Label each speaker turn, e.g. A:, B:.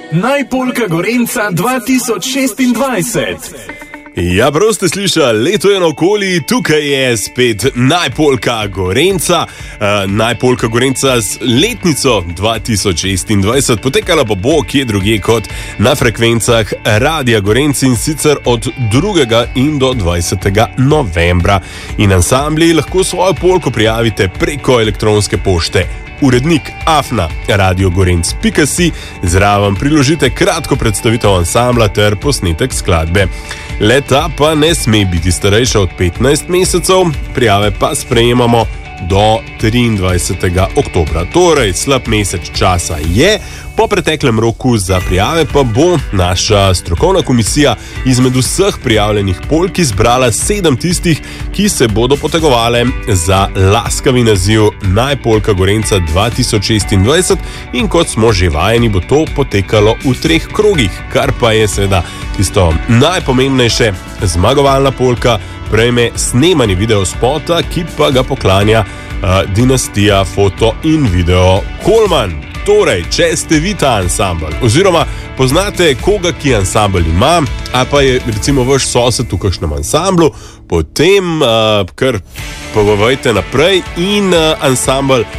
A: Najpolka Gorenca 2026.
B: Ja, prav ste slišali, leto je naokoli, tukaj je spet Najpolka Gorenca. Najpolka Gorenca z letnico 2026 potekala pa bo kje drugje kot na frekvencah Radia Gorenc, in sicer od 2. in do 20. novembra. In ansambli lahko svojo polko prijavite preko elektronske pošte urednik@radiogorenc.si, zraven priložite kratko predstavitev ansambla ter posnetek skladbe. Leta pa ne sme biti starejša od 15 mesecev, prijave pa sprejemamo do 23. oktobra. Torej, slab mesec časa je. Po preteklem roku za prijave pa bo naša strokovna komisija izmed vseh prijavljenih polk izbrala 7 tistih, ki se bodo potegovale za laskavi naziv Najpolka Gorenca 2026, in kot smo že vajeni, bo to potekalo v 3 krogih, kar pa je seveda tisto najpomembnejše. Zmagovalna polka prejme snemanje videospota, ki pa ga poklanja dinastija Foto in Video Kolman. Torej, če ste vi ta ansambl, oziroma poznate koga, ki ansambl ima, a pa je recimo vaš sosed v kakšnem ansamblu, potem kar povejte naprej in ansambl